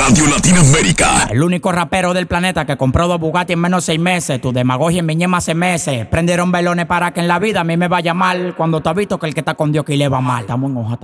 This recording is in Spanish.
Radio Latinoamérica. El único rapero del planeta que compró 2 Bugatti en menos de 6 meses. Tu demagogia en mi ñema hace meses. Prendieron velones para que en la vida a mí me vaya mal. Cuando te has visto que el que está con Dios que le va mal. Estamos en hoja.